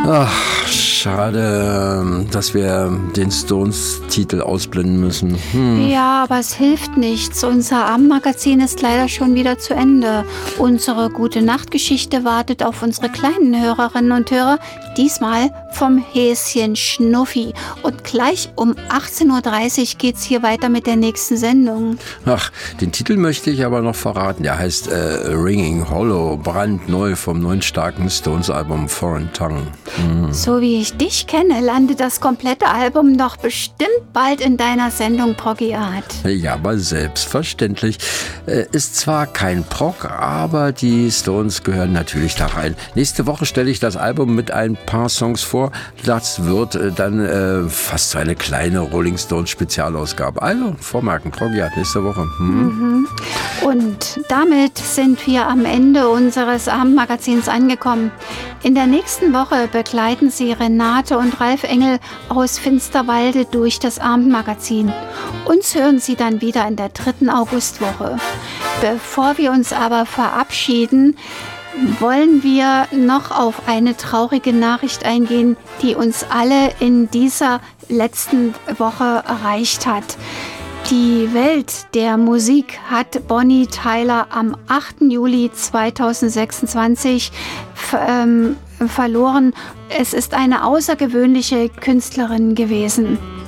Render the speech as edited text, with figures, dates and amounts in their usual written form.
Ach, schade, dass wir den Stones-Titel ausblenden müssen. Ja, aber es hilft nichts. Unser Abendmagazin ist leider schon wieder zu Ende. Unsere Gute-Nacht-Geschichte wartet auf unsere kleinen Hörerinnen und Hörer, diesmal vom Häschen Schnuffi. Und gleich um 18.30 Uhr geht's hier weiter mit der nächsten Sendung. Ach, den Titel möchte ich aber noch verraten. Der heißt Ringing Hollow, brandneu vom neuen starken Stones-Album Foreign Tongue. So wie ich dich kenne, landet das komplette Album doch bestimmt bald in deiner Sendung Proggy Art. Ja, aber selbstverständlich. Ist zwar kein Prog, aber die Stones gehören natürlich da rein. Nächste Woche stelle ich das Album mit ein paar Songs vor. Das wird dann fast so eine kleine Rolling Stones Spezialausgabe. Also, vormerken, Proggy Art nächste Woche. Und damit sind wir am Ende unseres Abendmagazins angekommen. In der nächsten Woche begleiten Sie Renate und Ralf Engel aus Finsterwalde durch das Abendmagazin. Uns hören Sie dann wieder in der 3. Augustwoche. Bevor wir uns aber verabschieden, wollen wir noch auf eine traurige Nachricht eingehen, die uns alle in dieser letzten Woche erreicht hat. Die Welt der Musik hat Bonnie Tyler am 8. Juli 2026 verloren. Es ist eine außergewöhnliche Künstlerin gewesen.